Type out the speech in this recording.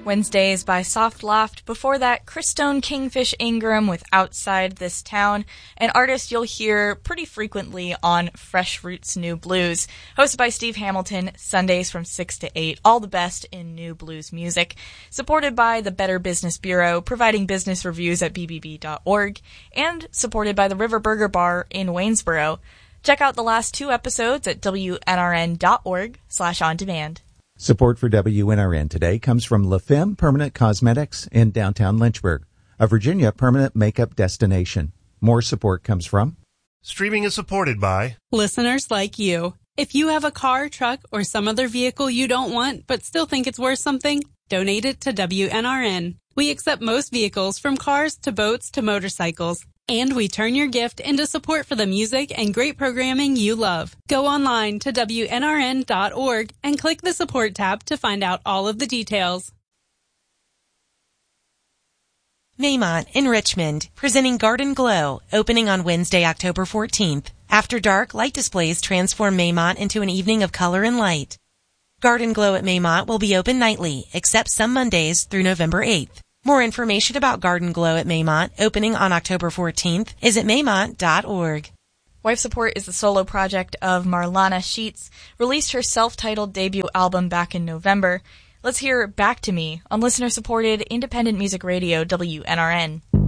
Wednesdays by Soft Loft. Before that, Christone Kingfish Ingram with Outside This Town, an artist you'll hear pretty frequently on Fresh Roots New Blues. Hosted by Steve Hamilton, Sundays from 6 to 8. All the best in new blues music. Supported by the Better Business Bureau, providing business reviews at bbb.org. And supported by the River Burger Bar in Waynesboro. Check out the last 2 episodes at wnrn.org/on-demand. Support for WNRN today comes from La Femme Permanent Cosmetics in downtown Lynchburg, a Virginia permanent makeup destination. More support comes from... Streaming is supported by... listeners like you. If you have a car, truck, or some other vehicle you don't want but still think it's worth something, donate it to WNRN. We accept most vehicles from cars to boats to motorcycles. And we turn your gift into support for the music and great programming you love. Go online to WNRN.org and click the support tab to find out all of the details. Maymont in Richmond, presenting Garden Glow, opening on Wednesday, October 14th. After dark, light displays transform Maymont into an evening of color and light. Garden Glow at Maymont will be open nightly, except some Mondays through November 8th. More information about Garden Glow at Maymont, opening on October 14th, is at maymont.org. Wife Support is the solo project of Marlana Sheets, released her self-titled debut album back in November. Let's hear Back to Me on listener-supported independent music radio WNRN.